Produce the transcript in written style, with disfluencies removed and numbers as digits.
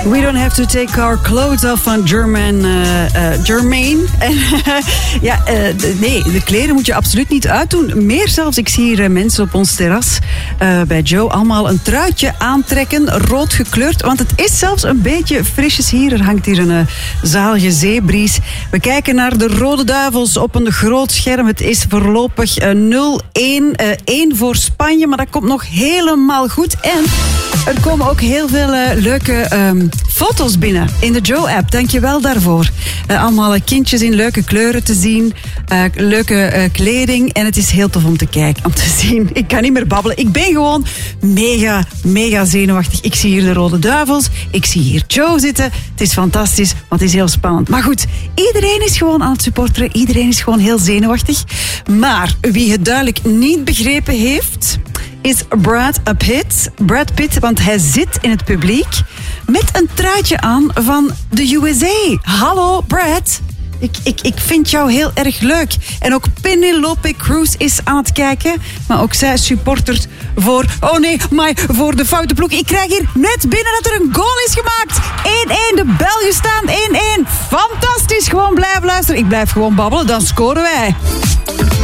We don't have to take our clothes off van Jermaine. Nee, de kleren moet je absoluut niet uitdoen. Meer zelfs, ik zie hier mensen op ons terras bij Joe allemaal een truitje aantrekken, rood gekleurd. Want het is zelfs een beetje frisjes hier. Er hangt hier een zalige zeebries. We kijken naar de Rode Duivels op een groot scherm. Het is voorlopig 0-1. 1 voor Spanje, maar dat komt nog helemaal goed. En er komen ook heel veel leuke foto's binnen in de Joe-app. Dank je wel daarvoor. Allemaal kindjes in leuke kleuren te zien. Leuke kleding. En het is heel tof om te kijken, om te zien. Ik kan niet meer babbelen. Ik ben gewoon mega zenuwachtig. Ik zie hier de Rode Duivels. Ik zie hier Joe zitten. Het is fantastisch, want het is heel spannend. Maar goed, iedereen is gewoon aan het supporteren. Iedereen is gewoon heel zenuwachtig. Maar wie het duidelijk niet begrepen heeft, is Brad Pitt, want hij zit in het publiek met een truitje aan van de USA. Hallo, Brad. Ik vind jou heel erg leuk. En ook Penelope Cruz is aan het kijken. Maar ook zij supportert voor voor de foute ploeg. Ik krijg hier net binnen dat er een goal is gemaakt. 1-1. De Belgen staan 1-1. Fantastisch. Gewoon blijven luisteren. Ik blijf gewoon babbelen. Dan scoren wij.